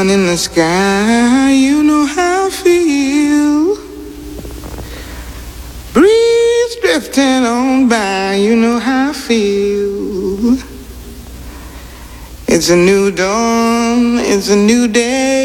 sun in the sky, you know how I feel. Breeze drifting on by, you know how I feel. It's a new dawn, it's a new day.